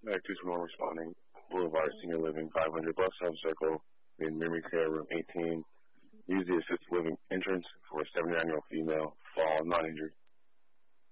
221 responding. Boulevard, Senior Living, 500 Bus Hub Circle, in Memory Care, Room 18. Use the assisted living entrance for a 79-year-old female, fall, not injured.